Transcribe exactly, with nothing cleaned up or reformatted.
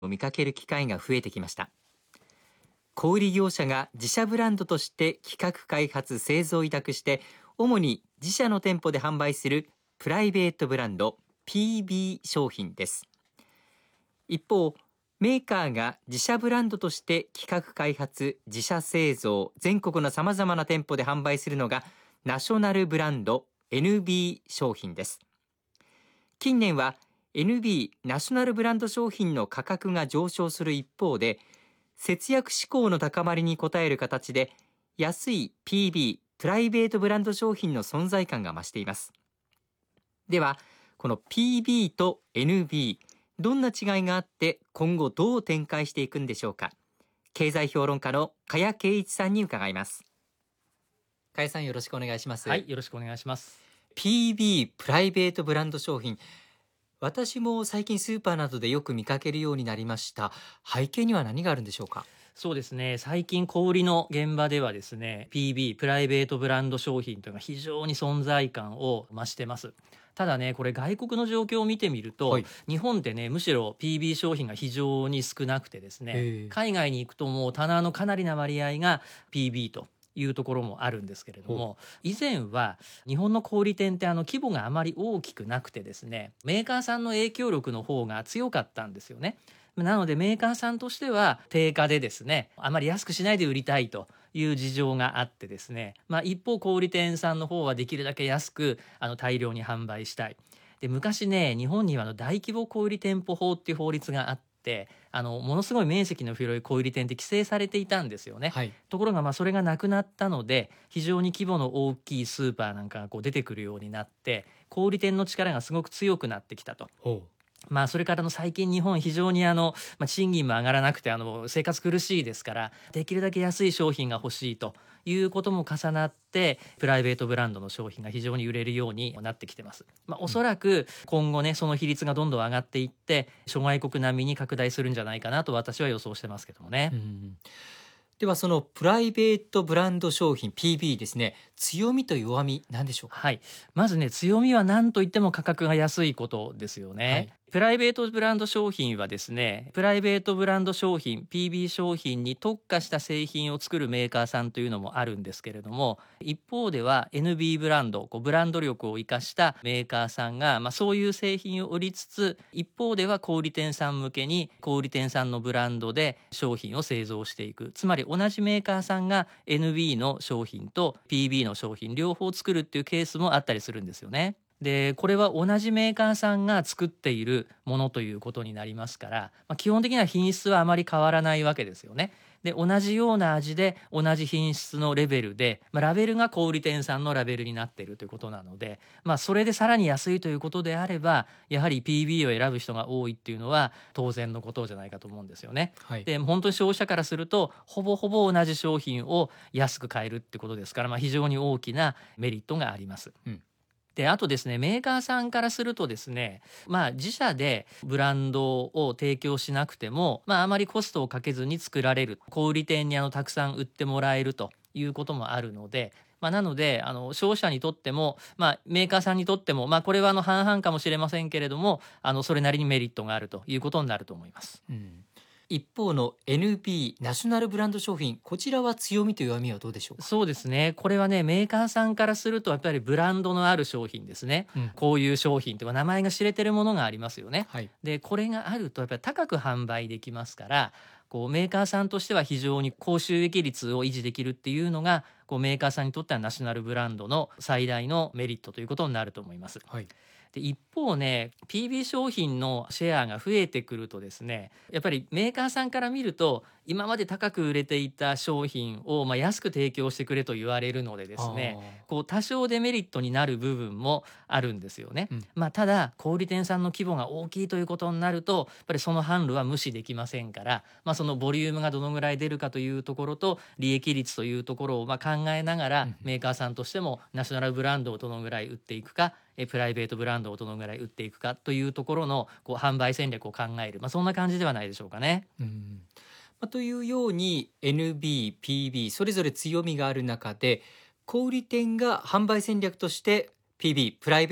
を見かける機会が増えてきました。小売業者が自社ブランドとして企画開発製造委託して主に自社の店舗で販売するプライベートブランド ピービー 商品です。一方、メーカーが自社ブランドとして企画開発自社製造全国のさまざまな店舗で販売するのがナショナルブランド エヌビー 商品です。近年は エヌビー ナショナルブランド商品の価格が上昇する一方で、節約志向の高まりに応える形で安い ピービー プライベートブランド商品の存在感が増しています。ではこの ピービー と エヌビー、 どんな違いがあって今後どう展開していくんでしょうか。経済評論家の加谷圭一さんに伺います。加谷さん、よろしくお願いします。 はい、よろしくお願いします。 ピービー プライベートブランド商品、私も最近スーパーなどでよく見かけるようになりました。背景には何があるんでしょうか。 そうですね、最近小売りの現場ではですね ピービー プライベートブランド商品というのが非常に存在感を増してます。ただね、これ外国の状況を見てみると、はい、日本ってねむしろ ピービー 商品が非常に少なくてですね、海外に行くともう棚のかなりな割合が ピービー というところもあるんですけれども、以前は日本の小売店ってあの規模があまり大きくなくてですね、メーカーさんの影響力の方が強かったんですよね。なのでメーカーさんとしては定価でですね、あまり安くしないで売りたいという事情があってですね、まあ、一方小売店さんの方はできるだけ安くあの大量に販売したい。で、昔ね日本にはあの大規模小売店舗法っていう法律があって、あのものすごい面積の広い小売店って規制されていたんですよね、はい、ところがまあそれがなくなったので非常に規模の大きいスーパーなんかがこう出てくるようになって小売店の力がすごく強くなってきたと。まあ、それからの最近日本非常にあの、まあ、賃金も上がらなくてあの生活苦しいですから、できるだけ安い商品が欲しいということも重なってプライベートブランドの商品が非常に売れるようになってきてます。まあ、おそらく今後ねその比率がどんどん上がっていって諸外国並みに拡大するんじゃないかなと私は予想してますけどもね。うん、 ではそのプライベートブランド商品 ピービー ですね、強みと弱み何でしょうか。 はい、まずね強みは何といっても価格が安いことですよね。はい、プライベートブランド商品はですね、プライベートブランド商品 ピービー 商品に特化した製品を作るメーカーさんというのもあるんですけれども、一方では エヌビー ブランド、こうブランド力を生かしたメーカーさんが、まあ、そういう製品を売りつつ、一方では小売店さん向けに小売店さんのブランドで商品を製造していく。つまり同じメーカーさんが エヌビー の商品と ピービー の商品両方作るっていうケースもあったりするんですよね。でこれは同じメーカーさんが作っているものということになりますから、まあ、基本的には品質はあまり変わらないわけですよね。で同じような味で同じ品質のレベルで、まあ、ラベルが小売店さんのラベルになっているということなので、まあ、それでさらに安いということであればやはり ピービー を選ぶ人が多いっていうのは当然のことじゃないかと思うんですよね。はい、で本当に消費者からするとほぼほぼ同じ商品を安く買えるってことですから、まあ、非常に大きなメリットがあります。うん、であとですね、メーカーさんからするとですね、まあ、自社でブランドを提供しなくても、まあ、あまりコストをかけずに作られる、小売店にあのたくさん売ってもらえるということもあるので、まあ、なのであの消費者にとっても、まあ、メーカーさんにとっても、まあ、これはあの半々かもしれませんけれども、あのそれなりにメリットがあるということになると思います。うん、 一方の エヌビー ナショナルブランド商品、こちらは強みと弱みはどうでしょうか。 そうですね、これはねメーカーさんからするとやっぱりブランドのある商品ですね、うん、こういう商品というか名前が知れてるものがありますよね。はい、でこれがあるとやっぱり高く販売できますから、こうメーカーさんとしては非常に高収益率を維持できるっていうのがこうメーカーさんにとってはナショナルブランドの最大のメリットということになると思います。はい、で一方ね ピービー 商品のシェアが増えてくるとですね、やっぱりメーカーさんから見ると今まで高く売れていた商品をまあ安く提供してくれと言われるのでですね、こう多少デメリットになる部分もあるんですよね。うん、まあ、ただ小売店さんの規模が大きいということになるとやっぱりその販路は無視できませんから、まあ、そのボリュームがどのぐらい出るかというところと利益率というところをまあ考えながら、メーカーさんとしてもナショナルブランドをどのぐらい売っていくか、プライベートブランドをどのぐらい売っていくかというところのこう販売戦略を考える、まあ、そんな感じではないでしょうかね。うん、 まあ、というように エヌビー、ピービー それぞれ強みがある中で、小売店が販売戦略として ピービー プライベート